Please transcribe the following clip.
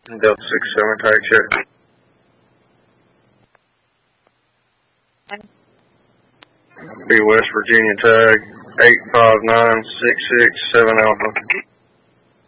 Delta 67 tag check. Be West Virginia tag 85966 7 Alpha.